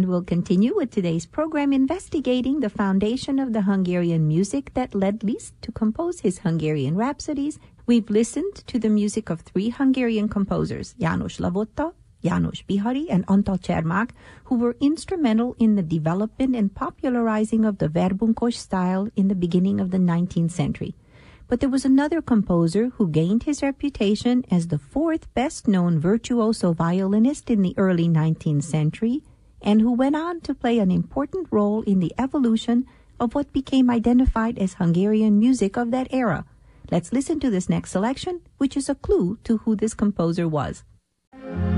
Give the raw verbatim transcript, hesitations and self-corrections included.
we'll continue with today's program investigating the foundation of the Hungarian music that led Liszt to compose his Hungarian rhapsodies. We've listened to the music of three Hungarian composers, János Lavota, János Bihari, and Antal Csermák, who were instrumental in the development and popularizing of the verbunkos style in the beginning of the nineteenth century. But there was another composer who gained his reputation as the fourth best-known virtuoso violinist in the early nineteenth century, and who went on to play an important role in the evolution of what became identified as Hungarian music of that era. Let's listen to this next selection, which is a clue to who this composer was.